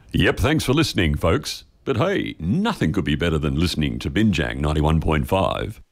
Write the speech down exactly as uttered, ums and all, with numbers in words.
Yep, thanks for listening, folks. But hey, nothing could be better than listening to Binjang ninety-one point five.